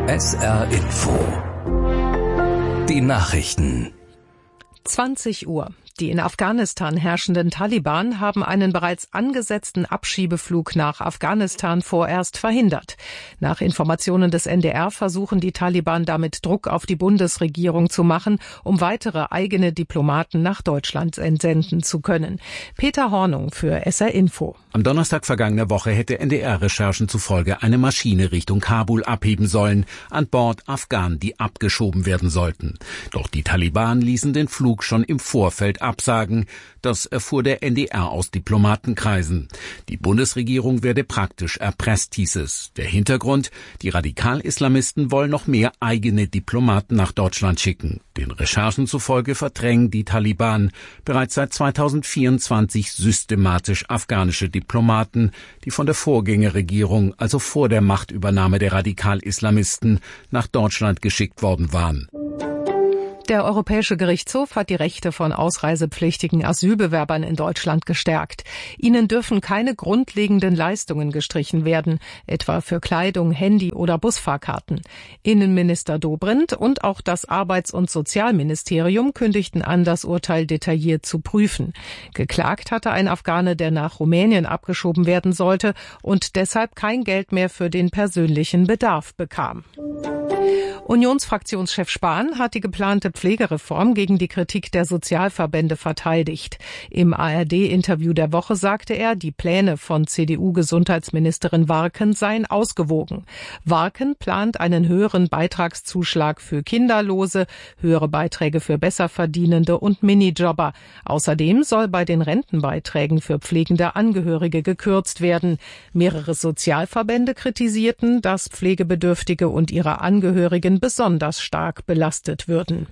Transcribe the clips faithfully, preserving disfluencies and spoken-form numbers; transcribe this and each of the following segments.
S R Info. Die Nachrichten. zwanzig Uhr. Die in Afghanistan herrschenden Taliban haben einen bereits angesetzten Abschiebeflug nach Afghanistan vorerst verhindert. Nach Informationen des N D R versuchen die Taliban damit Druck auf die Bundesregierung zu machen, um weitere eigene Diplomaten nach Deutschland entsenden zu können. Peter Hornung für S R Info. Am Donnerstag vergangener Woche hätte N D R-Recherchen zufolge eine Maschine Richtung Kabul abheben sollen, an Bord Afghanen, die abgeschoben werden sollten. Doch die Taliban ließen den Flug schon im Vorfeld absagen. Das erfuhr der N D R aus Diplomatenkreisen. Die Bundesregierung werde praktisch erpresst, hieß es. Der Hintergrund: Die Radikal-Islamisten wollen noch mehr eigene Diplomaten nach Deutschland schicken. Den Recherchen zufolge verdrängen die Taliban bereits seit zweitausendvierundzwanzig systematisch afghanische Diplomaten, die von der Vorgängerregierung, also vor der Machtübernahme der Radikal-Islamisten, nach Deutschland geschickt worden waren. Der Europäische Gerichtshof hat die Rechte von ausreisepflichtigen Asylbewerbern in Deutschland gestärkt. Ihnen dürfen keine grundlegenden Leistungen gestrichen werden, etwa für Kleidung, Handy oder Busfahrkarten. Innenminister Dobrindt und auch das Arbeits- und Sozialministerium kündigten an, das Urteil detailliert zu prüfen. Geklagt hatte ein Afghane, der nach Rumänien abgeschoben werden sollte und deshalb kein Geld mehr für den persönlichen Bedarf bekam. Unionsfraktionschef Spahn hat die geplante Pflegereform gegen die Kritik der Sozialverbände verteidigt. Im A R D-Interview der Woche sagte er, die Pläne von C D U-Gesundheitsministerin Warken seien ausgewogen. Warken plant einen höheren Beitragszuschlag für Kinderlose, höhere Beiträge für Besserverdienende und Minijobber. Außerdem soll bei den Rentenbeiträgen für pflegende Angehörige gekürzt werden. Mehrere Sozialverbände kritisierten, dass Pflegebedürftige und ihre Angehörigen besonders stark belastet würden.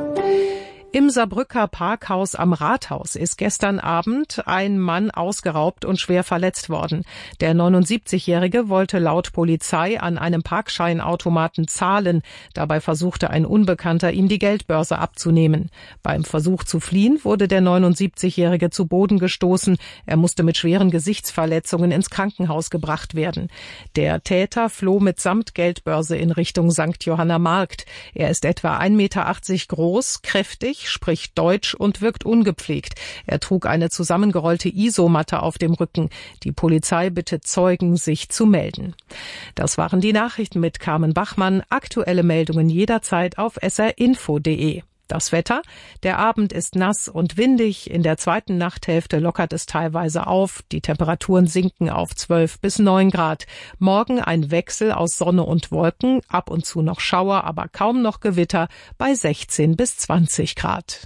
Im Saarbrücker Parkhaus am Rathaus ist gestern Abend ein Mann ausgeraubt und schwer verletzt worden. Der neunundsiebzigjährige wollte laut Polizei an einem Parkscheinautomaten zahlen. Dabei versuchte ein Unbekannter, ihm die Geldbörse abzunehmen. Beim Versuch zu fliehen wurde der neunundsiebzigjährige zu Boden gestoßen. Er musste mit schweren Gesichtsverletzungen ins Krankenhaus gebracht werden. Der Täter floh mitsamt Geldbörse in Richtung Sankt Johanna Markt. Er ist etwa ein Meter achtzig groß, kräftig, spricht Deutsch und wirkt ungepflegt. Er trug eine zusammengerollte Isomatte auf dem Rücken. Die Polizei bittet Zeugen, sich zu melden. Das waren die Nachrichten mit Carmen Bachmann. Aktuelle Meldungen jederzeit auf s r info punkt d e. Das Wetter: Der Abend ist nass und windig. In der zweiten Nachthälfte lockert es teilweise auf. Die Temperaturen sinken auf zwölf bis neun Grad. Morgen ein Wechsel aus Sonne und Wolken. Ab und zu noch Schauer, aber kaum noch Gewitter bei sechzehn bis zwanzig Grad.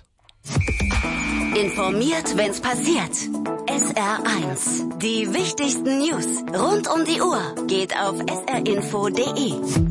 Informiert, wenn's passiert. S R eins. Die wichtigsten News rund um die Uhr geht auf s r info punkt d e.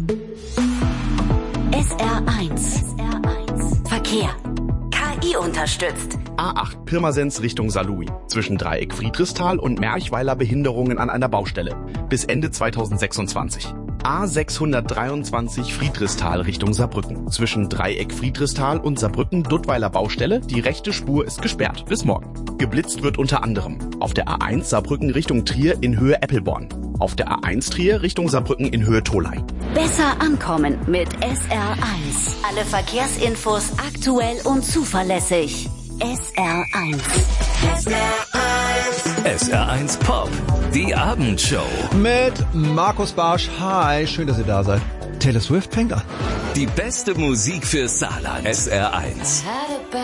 S R eins. Verkehr. K I unterstützt. A acht Pirmasens Richtung Saarlouis. Zwischen Dreieck Friedrichsthal und Merchweiler Behinderungen an einer Baustelle. Bis Ende zweitausendsechsundzwanzig. A sechshundertdreiundzwanzig Friedrichsthal Richtung Saarbrücken. Zwischen Dreieck Friedrichsthal und Saarbrücken-Duttweiler Baustelle. Die rechte Spur ist gesperrt. Bis morgen. Geblitzt wird unter anderem auf der A eins Saarbrücken Richtung Trier in Höhe Eppelborn. Auf der A eins Trier Richtung Saarbrücken in Höhe Tholey. Besser ankommen mit S R eins. Alle Verkehrsinfos aktuell und zuverlässig. S R eins. S R eins. S R eins Pop. Die Abendshow. Mit Markus Barsch. Hi, schön, dass ihr da seid. Taylor Swift fängt an. Die beste Musik für Saarland. S R eins.